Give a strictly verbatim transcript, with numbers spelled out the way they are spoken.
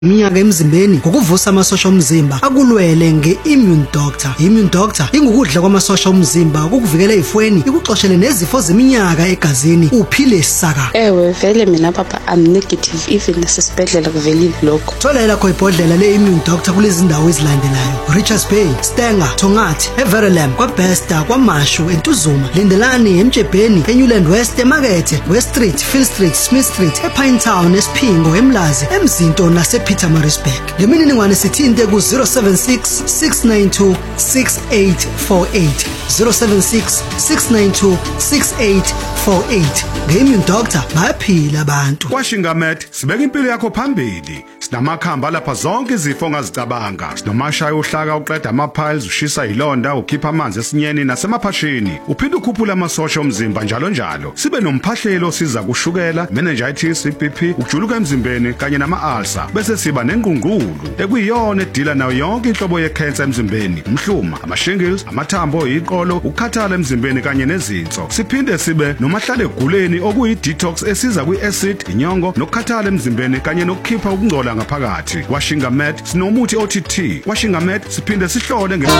iminyaka emzimbeni ngokuvusa amasosha omzimba akulwele nge-Immune Doctor. Immune Doctor ingukudla kwamasosha omzimba ukukuvikela ezifweni, ikuxoshele nezifo zeminyaka egazini, uphile saka. Ewe vele mina papa I'm negative even nasesibhedlela kuvelile lokho. Thola lakho ibhodlela le-Immune Doctor kulezi ndawo ezilandelayo: Richards Bay, Stenger, Tongathi, eVerulam, kwaBesta, kwaMashu, eNtuzuma, Lindelani, eMtshebheni, eNewland West, eMakethe, West Street, Phil Street, Smith Street, ePinetown, eSphingo, eMlazi, eMzinto nasePietermaritzburg. Lemininingwane sithinte ku zero seven six, six nine two, six eight four eight zero seven six, six nine two, six eight four eight. Nge-Immune Doctor bayaphila abantu. KwaShingamed sibeka impilo yakho phambili. Sinamakhamba lapha zonke izifo ongazicabanga. Sinomashaya uhlaka uqeda ama-piles, ushisa ilonda, ukhipha amanzi esinyeni nasemaphashini. Uphinde ukhuphula amasosha omzimba njalo njalo. Sibe nomphahlelo osiza kushukela, meningitis, I B P, ukujuluka emzimbeni kanye nama-ulcer. Bese siba nengqungqulu ekuyiyona edila nayo yonke inhlobo ye-cancer emzimbeni, umhluma, ama-shingles, amathambo, iqolo, ukukhathala emzimbeni kanye nezinso. Siphinde sibe nomahlale eguleni okuyi-detox esiza kwi-acid, inyongo, nokukhathala emzimbeni kanye nokukhipha ukungcola ngaphakathi. KwaShingamed sinomuthi O T T. KwaShingamed siphinde sihlole nge